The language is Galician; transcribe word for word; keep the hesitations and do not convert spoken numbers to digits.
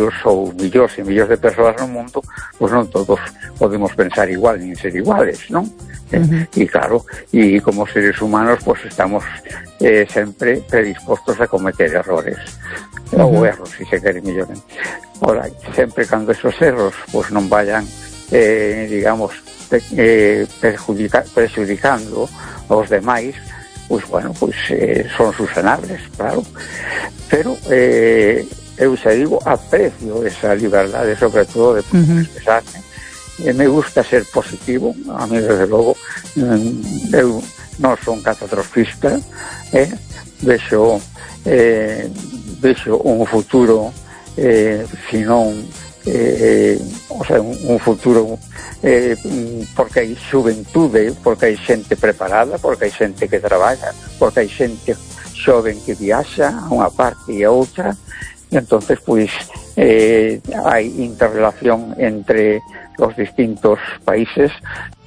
millóns ou millóns e millóns de persoas no mundo, pois non todos podemos pensar igual nin ser iguales, non? Uh-huh. E claro, e como seres humanos pois estamos eh, sempre predispostos a cometer errores, uh-huh. ou erros, se se quere mellor. Ora, sempre cando esos erros pois non vayan eh, digamos eh, perjudica, perjudicando aos demais, pois bueno, pois eh, son susanables, claro, pero eh, eu xa digo, aprecio esa liberdade, sobre todo de poder uh-huh. expresarme. E me gusta ser positivo, a mí desde logo, eu non son catastrofista, eh? vexo eh, vexo un futuro eh, senón eh, o sea, un, un futuro eh, porque hai xuventude, porque hai xente preparada, porque hai xente que traballa, porque hai xente xoven que viaxa a unha parte e a outra, e entonces pois eh, hai interrelación entre os distintos países